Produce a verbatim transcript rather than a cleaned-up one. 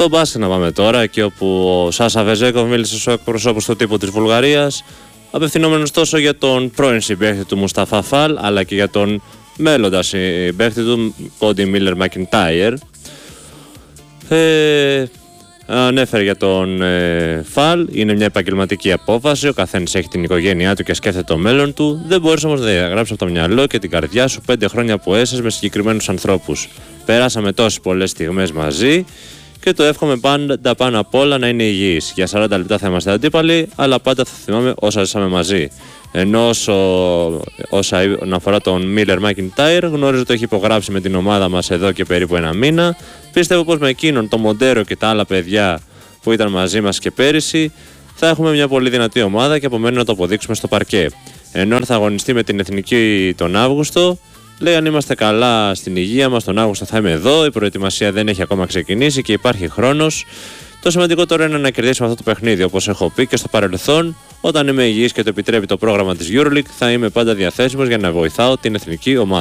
Στο μπάσκετ να πάμε τώρα, εκεί όπου ο Σάσα Βεζέκοφ μίλησε στους εκπροσώπους του τύπου της Βουλγαρίας, απευθυνόμενος τόσο για τον πρώην συμπαίχτη του Μουσταφά Φαλ, αλλά και για τον μέλλοντα συμπαίχτη του Κόντι Μίλλερ Μακιντάιρ. Ε, ανέφερε για τον ε, Φαλ, είναι μια επαγγελματική απόφαση, ο καθένας έχει την οικογένειά του και σκέφτεται το μέλλον του. Δεν μπορείς όμως να διαγράψεις από το μυαλό και την καρδιά σου πέντε χρόνια που έσαι με συγκεκριμένους ανθρώπους. Περάσαμε τόσες πολλές στιγμές μαζί και το εύχομαι πάντα πάνω απ' όλα να είναι υγιής. Για σαράντα λεπτά θα είμαστε αντίπαλοι, αλλά πάντα θα θυμάμαι όσα ζήσαμε μαζί. Ενώ όσο, όσα αφορά τον Μίλλερ Μακιντάιρ, γνωρίζω ότι έχει υπογράψει με την ομάδα μας εδώ και περίπου ένα μήνα. Πιστεύω πως με εκείνον, τον Μοντέρο και τα άλλα παιδιά που ήταν μαζί μας και πέρυσι, θα έχουμε μια πολύ δυνατή ομάδα και απομένει να το αποδείξουμε στο παρκέ. Ενώ αν θα αγωνιστεί με την Εθνική τον Αύγουστο, λέει αν είμαστε καλά στην υγεία μας, τον Αύγουστο θα είμαι εδώ, η προετοιμασία δεν έχει ακόμα ξεκινήσει και υπάρχει χρόνος. Το σημαντικό τώρα είναι να κερδίσουμε αυτό το παιχνίδι, όπως έχω πει και στο παρελθόν. Όταν είμαι υγιής και το επιτρέπει το πρόγραμμα της EuroLeague, θα είμαι πάντα διαθέσιμος για να βοηθάω την εθνική ομάδα.